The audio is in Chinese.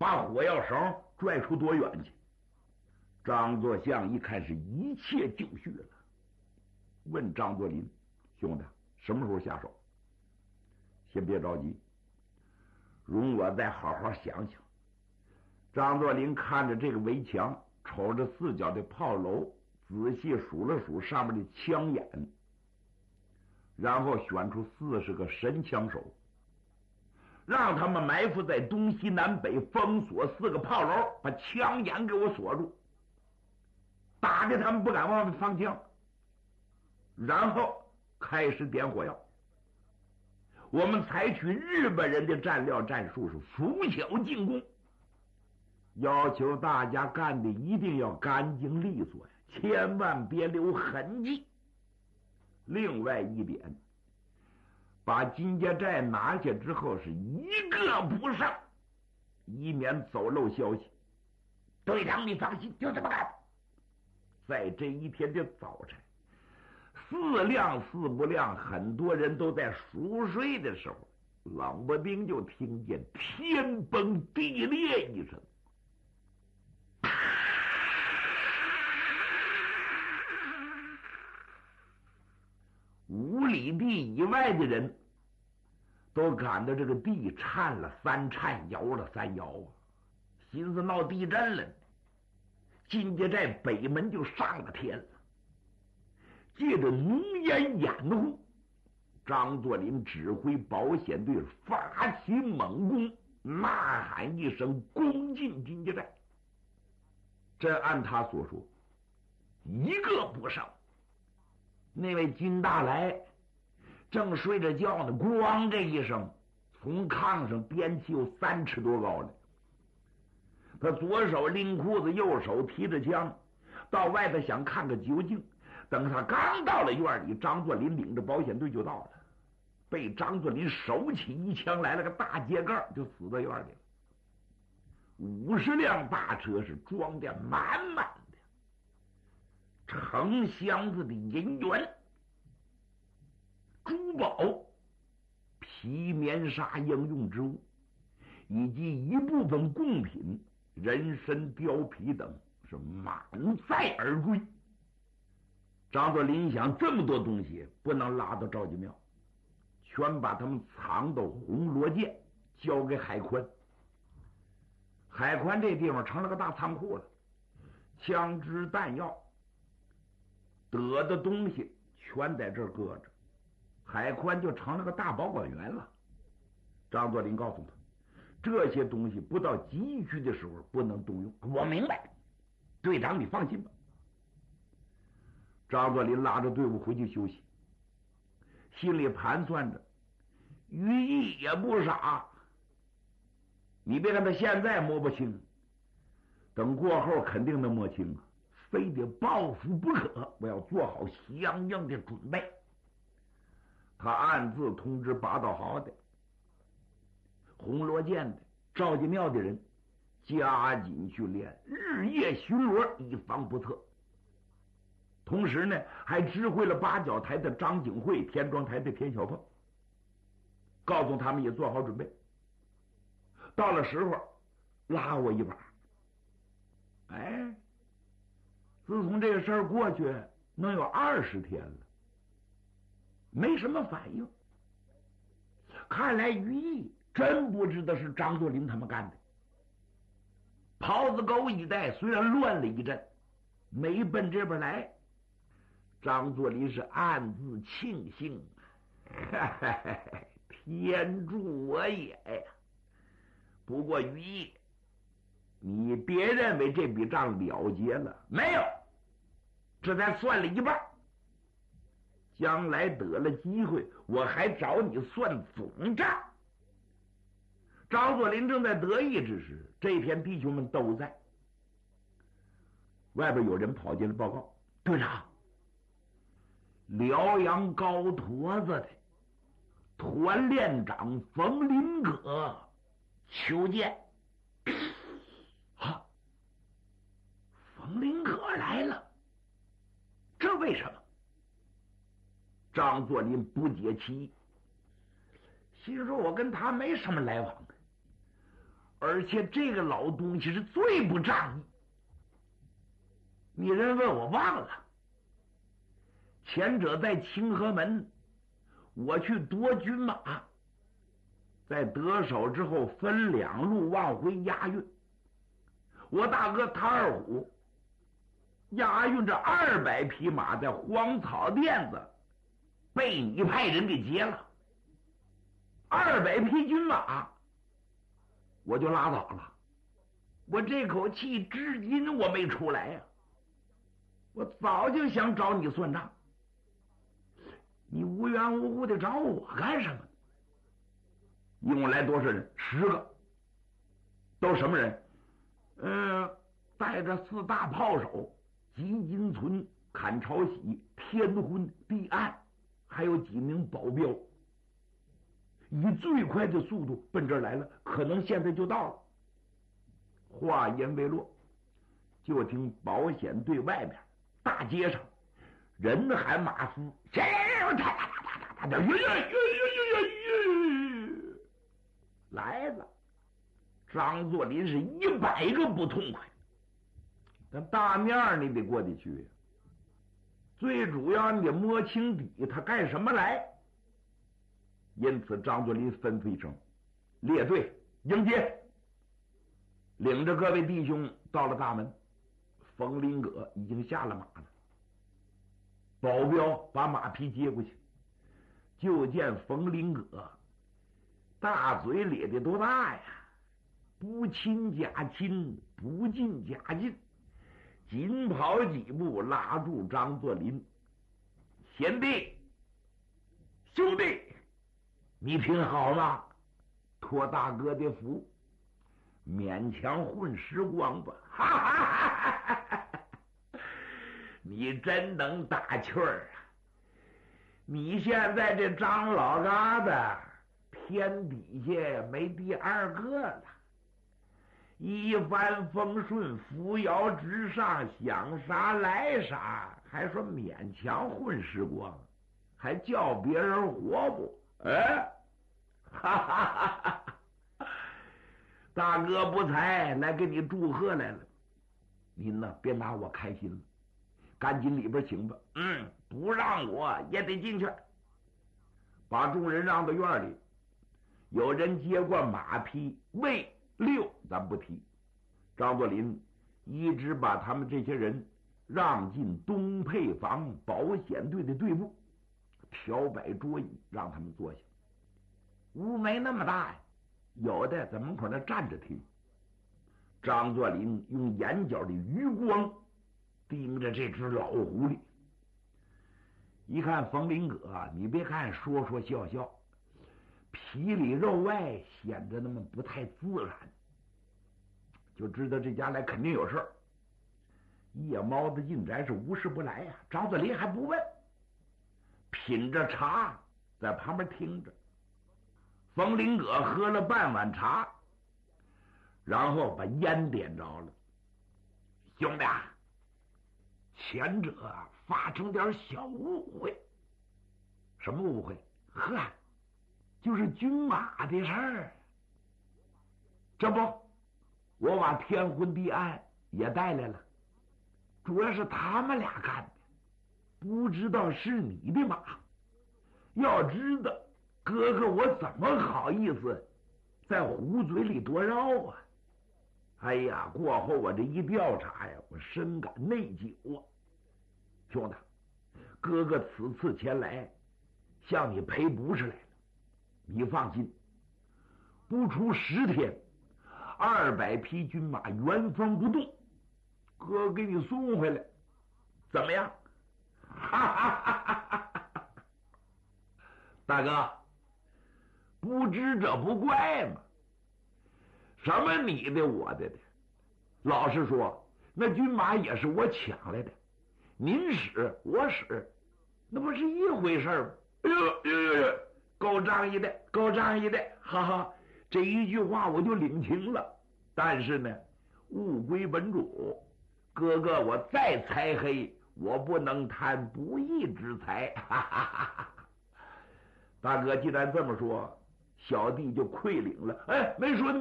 把火药绳拽出多远去。张作相一看是一切就绪了，问张作霖：“兄弟，什么时候下手？”“先别着急，容我再好好想想。”张作霖看着这个围墙，瞅着四角的炮楼，仔细数了数上面的枪眼，然后选出40个神枪手，让他们埋伏在东西南北，封锁4个炮楼，把枪眼给我锁住，打的他们不敢往外放枪，然后开始点火药。我们采取日本人的战略战术，是拂晓进攻，要求大家干的一定要干净利索呀，千万别留痕迹。另外一点，把金家寨拿下之后是一个不剩，以免走漏消息。队长你放心，就这么干。在这一天的早晨，4亮4不亮，很多人都在熟睡的时候，冷不丁就听见天崩地裂一声，5里地以外的人都感到这个地颤了3颤，摇了3摇啊，寻思闹地震了。金家寨北门就上了天了。借着浓烟掩护，张作霖指挥保险队发起猛攻，呐喊一声，攻进金家寨。这按他所说，一个不剩。那位金大来正睡着觉呢，咣这一声，从炕上颠起有3尺多高来。他左手拎裤子，右手提着枪，到外头想看个究竟。等他刚到了院里，张作霖领着保险队就到了，被张作霖手起一枪来了个大秸秆，就死在院里了。50辆大车是装的满满的，成箱子的银元、珠宝、皮棉纱应用之物，以及一部分贡品、人参貂皮等，是满载而归。张作霖想，这么多东西不能拉到赵家庙，全把他们藏到红罗涧，交给海宽。海宽这地方成了个大仓库了，枪支弹药得的东西全在这儿搁着，海宽就成了个大保管员了。张作霖告诉他，这些东西不到急需的时候不能动用。我明白，队长你放心吧。张作霖拉着队伍回去休息，心里盘算着，于毅也不傻，你别看他现在摸不清，等过后肯定能摸清啊，非得报复不可，我要做好相应的准备。他暗自通知八道豪的、红罗涧的、赵家庙的人，加紧训练，日夜巡逻，以防不测。同时呢，还知会了八角台的张景惠、田庄台的田小凤，告诉他们也做好准备，到了时候拉我一把。哎，自从这个事儿过去能有20天了，没什么反应，看来于毅真不知道是张作霖他们干的。狍子沟一带虽然乱了一阵，没奔这边来，张作霖是暗自庆幸，天助我也呀！不过于毅，你别认为这笔账了结了，没有，这才算了一半。将来得了机会，我还找你算总账。张作霖正在得意之时，这天弟兄们都在外边，有人跑进来报告，队长，辽阳高坨子的团练长冯林可求见。啊，冯林可来了，这为什么？张作霖不解其意，心说我跟他没什么来往， 而且这个老东西是最不仗义。你人问我忘了，前者在清河门，我去夺军马，在得手之后分两路往回押运。我大哥唐二虎押运这200匹马在荒草甸子被你派人给劫了，200匹军马我就拉倒了。我这口气至今我没出来呀，我早就想找你算账，你无缘无故的找我干什么？一共来多少人？10个，都什么人？带着4大炮手吉金存、坎朝喜、天昏、地暗，还有几名保镖，以最快的速度奔这儿来了，可能现在就到了。话言未落，就听保险队外边大街上人喊马嘶，来了。张作霖是100个不痛快，但大面你得过得去呀。最主要你得摸清底，他干什么来。因此张作霖吩咐一声，列队迎接，领着各位弟兄到了大门。冯林葛已经下了马了，保镖把马匹接过去，就见冯林葛大嘴咧得多大呀，不亲假亲，不近假近，紧跑几步拉住张作霖，贤弟兄弟，你挺好吗？托大哥的福，勉强混时光吧。哈哈哈哈！你真能打趣儿啊！你现在这张老疙瘩天底下没第2个了，一帆风顺，扶摇直上，想啥来啥，还说勉强混时光，还叫别人活不？哈哈哈哈！大哥不才来给你祝贺来了，您呢别拿我开心了，赶紧里边请吧。不让我也得进去。把众人让到院里，有人接过马匹，卫6咱不提。张作霖一直把他们这些人让进东配房保险队的队部，调摆桌椅让他们坐下。屋没那么大呀，有的在门口那站着听。张作霖用眼角的余光盯着这只老狐狸，一看冯林葛，你别看说说笑笑，皮里肉外显得那么不太自然，就知道这家来肯定有事儿。夜猫子进宅是无事不来呀，张作霖还不问，品着茶在旁边听着。冯林葛喝了半碗茶，然后把烟点着了。兄弟啊，前者发生点小误会。什么误会？就是军马的事儿。这不，我把天昏地暗也带来了，主要是他们俩干的，不知道是你的马。要知道哥哥我怎么好意思在虎嘴里多绕啊。哎呀，过后我这一调查呀，我深感内疚啊。兄弟，哥哥此次前来向你赔不是来了，你放心，不出10天，200匹军马原封不动，哥给你送回来，怎么样？哈哈哈哈！大哥，不知者不怪嘛。什么你的我的，老实说，那军马也是我抢来的，您使我使，那不是一回事吗？哎呦，够仗义的，够仗义的，哈哈，这一句话我就领情了。但是呢，物归本主，哥哥我再财黑，我不能贪不义之财。哈哈哈哈！大哥既然这么说，小弟就愧领了。没说